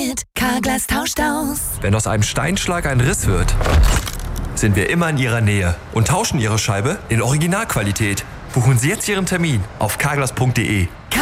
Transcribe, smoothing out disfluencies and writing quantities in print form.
mit Carglass tauscht aus. Wenn aus einem Steinschlag ein Riss wird, sind wir immer in Ihrer Nähe und tauschen Ihre Scheibe in Originalqualität. Buchen Sie jetzt Ihren Termin auf carglass.de.